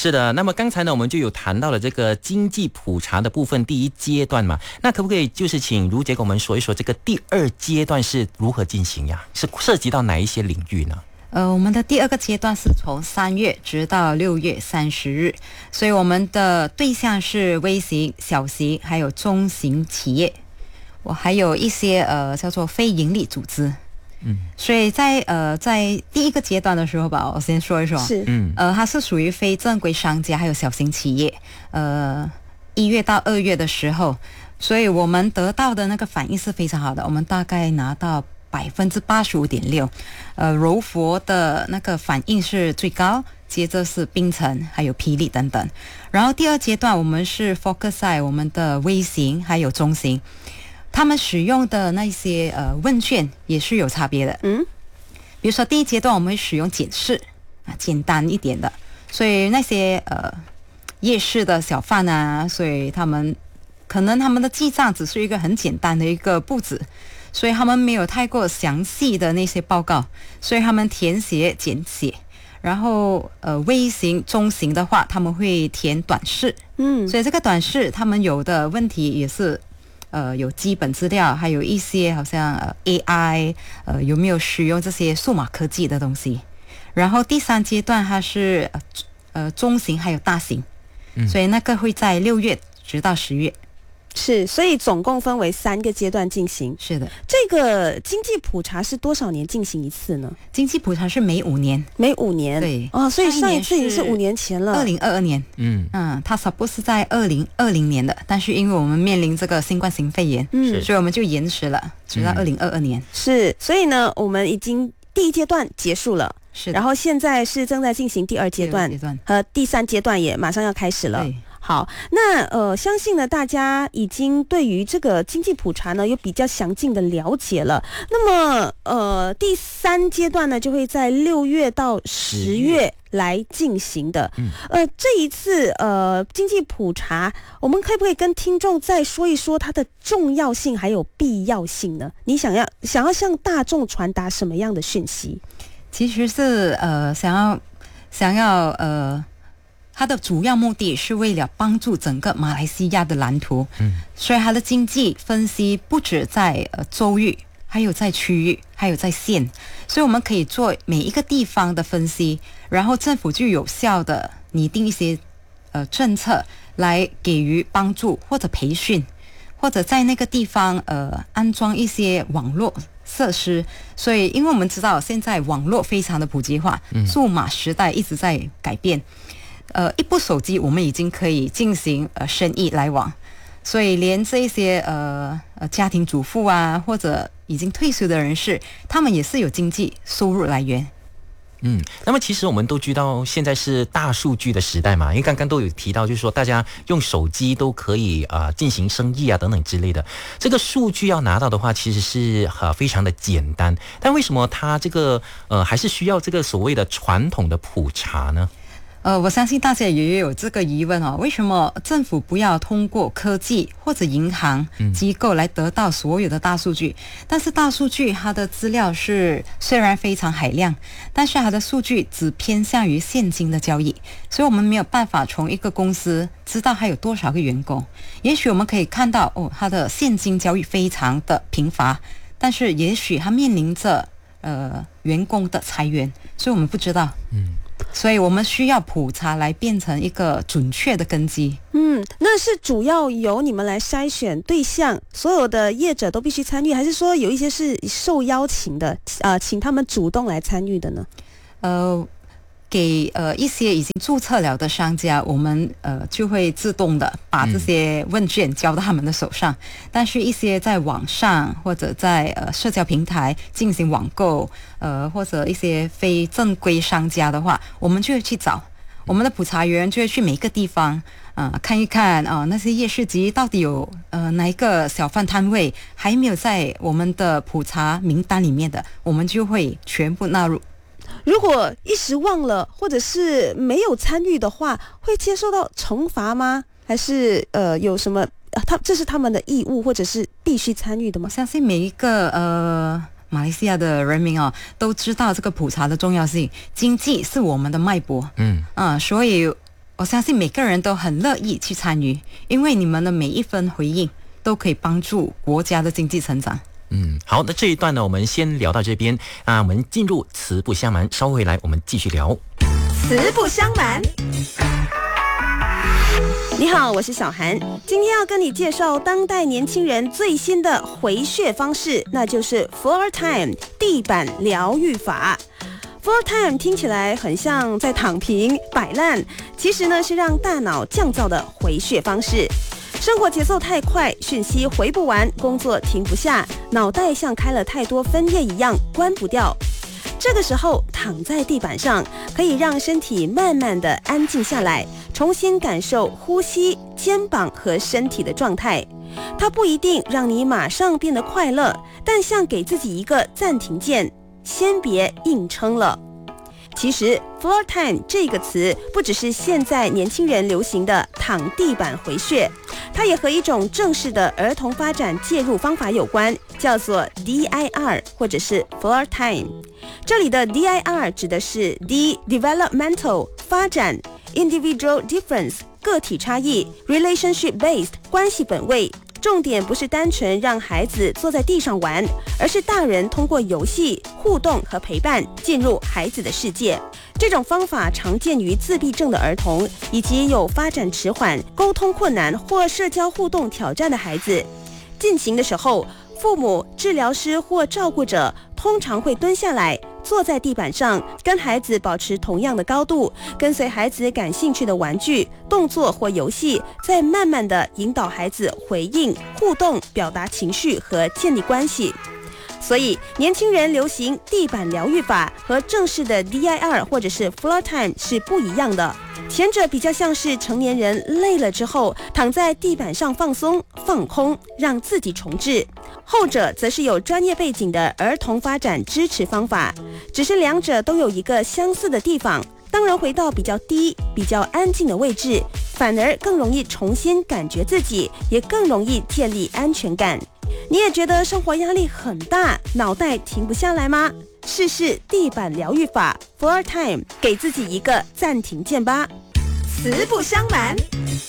是的，那么刚才呢，我们就有谈到了这个经济普查的部分第一阶段嘛，那可不可以就是请如姐给我们说一说这个第二阶段是如何进行呀？是涉及到哪一些领域呢？ 我们的第二个阶段是从3月直到6月30日，所以我们的对象是微型、小型还有中型企业，我还有一些叫做非营利组织。所以在第一个阶段的时候吧，我先说一说， 是， 它是属于非正规商家还有小型企业，1月到2月的时候，所以我们得到的那个反应是非常好的，我们大概拿到85.6%，柔佛的那个反应是最高，接着是槟城还有霹雳等等，然后第二阶段我们是 focus 在我们的微型还有中型。他们使用的那些问卷也是有差别的，比如说第一阶段我们会使用简式简单一点的，所以那些夜市的小贩啊，所以他们可能他们的记账只是一个很简单的一个布置，所以他们没有太过详细的那些报告，所以他们填写简写，然后微型中型的话他们会填短式，所以这个短式他们有的问题也是有基本资料，还有一些好像AI 有没有使用这些数码科技的东西。然后第三阶段它是中型还有大型，所以那个会在6月直到10月。 是，所以总共分为3个阶段进行。 是的。 这个经济普查是多少年进行一次呢？ 经济普查是每5年。 每5年。 对。 所以上一次已经是5年前了。 2022年。它 suppose 是在2020年的，但是因为我们面临这个新冠肺炎，所以我们就延迟了，直到2022年。 是，所以呢，我们已经第一阶段结束了。 是。 然后现在是正在进行第二阶段，和第3阶段也马上要开始了。 对。 好，那相信呢，大家已经对于这个经济普查呢有比较详尽的了解了。那么第3阶段呢，就会在6月到10月来进行的。这一次经济普查，我们可不可以跟听众再说一说它的重要性还有必要性呢？你想要向大众传达什么样的讯息？ 其实是想要它的主要目的是为了帮助整个马来西亚的蓝图，所以它的经济分析不止在州域，还有在区域，还有在县，所以我们可以做每一个地方的分析，然后政府就有效的拟定一些政策来给予帮助或者培训，或者在那个地方安装一些网络设施。所以因为我们知道现在网络非常的普及化，数码时代一直在改变，一部手机我们已经可以进行生意来往，所以连这一些家庭主妇啊，或者已经退休的人士，他们也是有经济收入来源。 那么其实我们都知道现在是大数据的时代嘛，因为刚刚都有提到，就是说大家用手机都可以进行生意啊等等之类的。这个数据要拿到的话，其实是非常的简单，但为什么它这个还是需要这个所谓的传统的普查呢？ 我相信大家也有这个疑问为什么政府不要通过科技或者银行机构来得到所有的大数据？但是大数据它的资料是虽然非常海量，但是它的数据只偏向于现金的交易，所以我们没有办法从一个公司知道它有多少个员工。也许我们可以看到它的现金交易非常的贫乏，但是也许它面临着员工的裁员，所以我们不知道。所以我们需要普查来变成一个准确的根基。 那是主要由你们来筛选对象，所有的业者都必须参与，还是说有一些是受邀请的，请他们主动来参与的呢？ 给一些已经注册了的商家，我们就会自动的把这些问卷交到他们的手上。但是一些在网上或者在社交平台进行网购，或者一些非正规商家的话，我们就会去找我们的普查员，就会去每个地方看一看那些夜市集到底有哪一个小贩摊位还没有在我们的普查名单里面的，我们就会全部纳入。 如果一时忘了或者是没有参与的话，会接受到惩罚吗？还是有什么这是他们的义务或者是必须参与的吗？ 我相信每一个马来西亚的人民都知道这个普查的重要性，经济是我们的脉搏，所以我相信每个人都很乐意去参与，因为你们的每一分回应都可以帮助国家的经济成长。 好，那这一段呢，我们先聊到这边啊，我们进入词不相瞒，稍后回来我们继续聊。 词不相瞒。你好，我是小涵，今天要跟你介绍当代年轻人最新的回血方式，那就是 Floor Time 地板疗愈法。Floor Time 听起来很像在躺平摆烂，其实呢是让大脑降噪的回血方式。生活节奏太快，讯息回不完，工作停不下，脑袋像开了太多分页一样关不掉。这个时候躺在地板上，可以让身体慢慢的安静下来，重新感受呼吸、肩膀和身体的状态。它不一定让你马上变得快乐，但像给自己一个暂停键，先别硬撑了。其实 Floor Time 这个词不只是现在年轻人流行的躺地板回血，它也和一种正式的儿童发展介入方法有关，叫做 DIR 或者是 Floor Time。 这里的 DIR 指的是 Developmental 发展， Individual Difference 个体差异， Relationship Based 关系本位。重点不是单纯让孩子坐在地上玩，而是大人通过游戏、互动和陪伴进入孩子的世界。这种方法常见于自闭症的儿童，以及有发展迟缓、沟通困难或社交互动挑战的孩子。进行的时候，父母、治疗师或照顾者通常会蹲下来，坐在地板上，跟孩子保持同样的高度，跟随孩子感兴趣的玩具、动作或游戏，再慢慢地引导孩子回应、互动、表达情绪和建立关系。所以，年轻人流行地板疗愈法和正式的 DIR 或者是 Floor Time 是不一样的。前者比较像是成年人累了之后躺在地板上放松、放空，让自己重置；后者则是有专业背景的儿童发展支持方法。只是两者都有一个相似的地方，当然回到比较低、比较安静的位置，反而更容易重新感觉自己，也更容易建立安全感。你也觉得生活压力很大，脑袋停不下来吗？试试地板疗愈法 Floor Time， 给自己一个暂停键吧。 词不相瞒。